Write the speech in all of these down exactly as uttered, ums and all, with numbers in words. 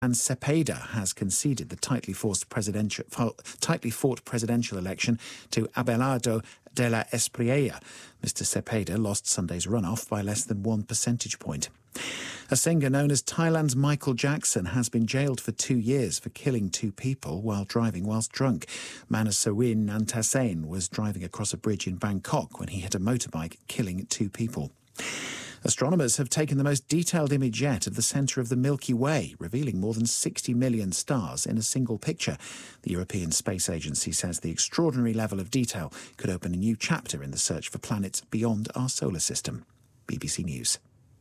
And Cepeda has conceded the tightly forced presidential, tightly fought presidential election to Abelardo de la Espriella. Mister Cepeda lost Sunday's runoff by less than one percentage point. A singer known as Thailand's Michael Jackson has been jailed for two years for killing two people while driving whilst drunk. Manasawin Nantasain was driving across a bridge in Bangkok when he hit a motorbike, killing two people. Astronomers have taken the most detailed image yet of the centre of the Milky Way, revealing more than sixty million stars in a single picture. The European Space Agency says the extraordinary level of detail could open a new chapter in the search for planets beyond our solar system. B B C News.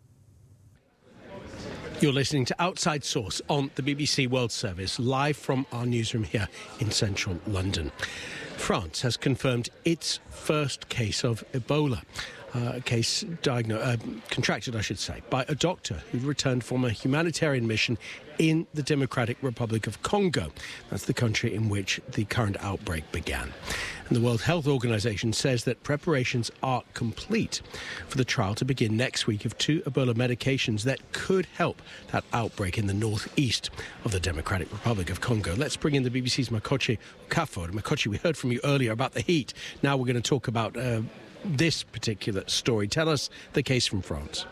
You're listening to Outside Source on the B B C World Service, live from our newsroom here in central London. France has confirmed its first case of Ebola. Uh, a case diagnosed, uh, contracted, I should say, by a doctor who returned from a humanitarian mission in the Democratic Republic of Congo. That's the country in which the current outbreak began. And the World Health Organization says that preparations are complete for the trial to begin next week of two Ebola medications that could help that outbreak in the northeast of the Democratic Republic of Congo. Let's bring in the B B C's Makochi Okafor. Makochi, we heard from you earlier about the heat. Now we're going to talk about Uh, this particular story. Tell us the case from France.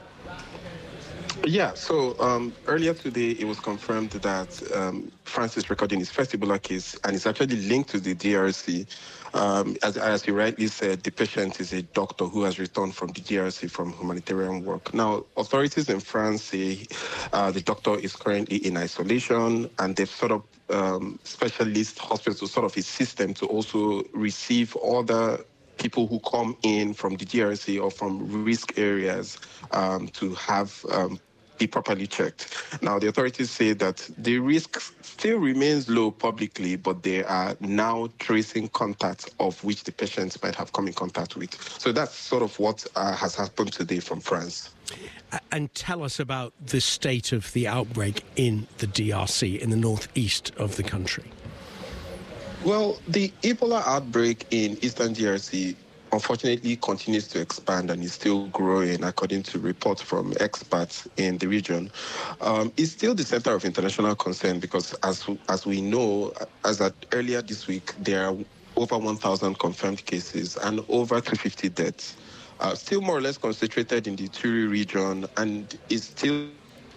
Yeah, so um, earlier today it was confirmed that um, France is recording its first Ebola case, and it's actually linked to the D R C. Um, as, as you rightly said, the patient is a doctor who has returned from the D R C from humanitarian work. Now, authorities in France say uh, the doctor is currently in isolation, and they've sort of um, specialist hospitals, sort of a system to also receive other people who come in from the D R C or from risk areas um, to have um, be properly checked. Now, the authorities say that the risk still remains low publicly, but they are now tracing contacts of which the patients might have come in contact with. So that's sort of what uh, has happened today from France. And tell us about the state of the outbreak in the D R C, in the northeast of the country. Well, the Ebola outbreak in eastern D R C unfortunately continues to expand and is still growing, according to reports from experts in the region. Um, it's still the center of international concern because, as as we know, as at earlier this week, there are over one thousand confirmed cases and over two hundred fifty deaths. Uh, still more or less concentrated in the Ituri region, and is still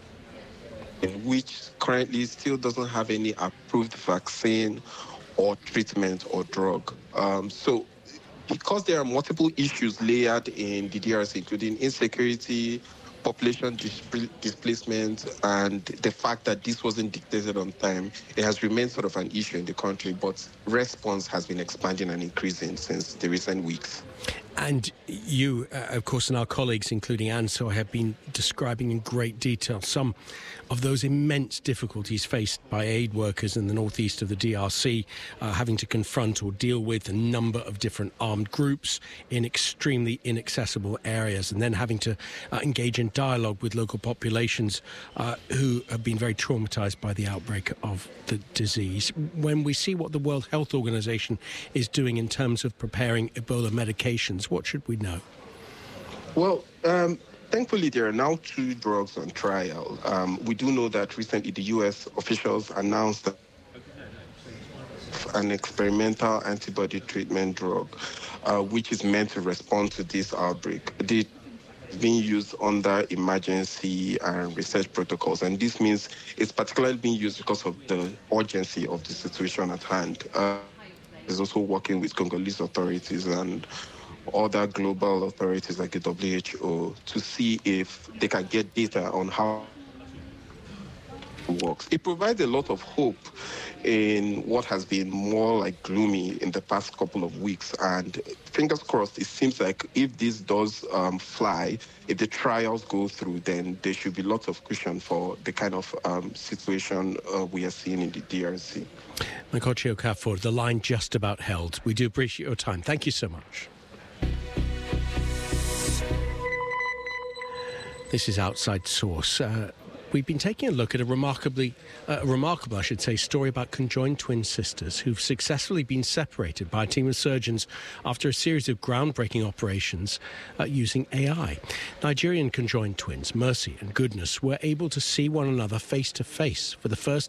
in which currently still doesn't have any approved vaccine or treatment or drug. Um, so because there are multiple issues layered in the D R C, including insecurity, population dis- displacement, and the fact that this wasn't dictated on time, it has remained sort of an issue in the country, but response has been expanding and increasing since the recent weeks. And you, uh, of course, and our colleagues, including Anso, have been describing in great detail some of those immense difficulties faced by aid workers in the northeast of the D R C, uh, having to confront or deal with a number of different armed groups in extremely inaccessible areas, and then having to uh, engage in dialogue with local populations uh, who have been very traumatized by the outbreak of the disease. When we see what the World Health Organization is doing in terms of preparing Ebola medications, what should we know? Well, um, thankfully, there are now two drugs on trial. Um, we do know that recently the U S officials announced that an experimental antibody treatment drug, uh, which is meant to respond to this outbreak. The being used under emergency and research protocols, and this means it's particularly being used because of the urgency of the situation at hand. Uh, it's also working with Congolese authorities and other global authorities like the W H O to see if they can get data on how it works. It provides a lot of hope in what has been more like gloomy in the past couple of weeks. And fingers crossed, it seems like if this does um, fly, if the trials go through, then there should be lots of cushion for the kind of um, situation uh, we are seeing in the D R C. Makochi Okafor, the line just about held. We do appreciate your time. Thank you so much. This is Outside Source. Uh, We've been taking a look at a remarkably, uh, remarkable, I should say, story about conjoined twin sisters who've successfully been separated by a team of surgeons after a series of groundbreaking operations uh, using A I. Nigerian conjoined twins, Mercy and Goodness, were able to see one another face to face for the first